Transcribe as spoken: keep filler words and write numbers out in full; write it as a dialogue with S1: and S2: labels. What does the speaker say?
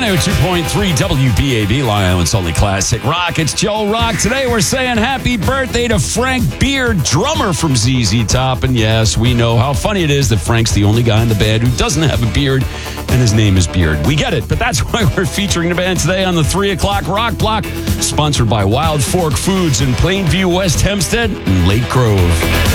S1: one oh two point three W B A B, Long Island's only classic rock. It's Joe Rock. Today we're saying happy birthday to Frank Beard, drummer from Z Z Top. And yes, we know how funny it is that Frank's the only guy in the band who doesn't have a beard, and his name is Beard. We get it, but that's why we're featuring the band today on the three o'clock Rock Block, sponsored by Wild Fork Foods in Plainview, West Hempstead, and Lake Grove.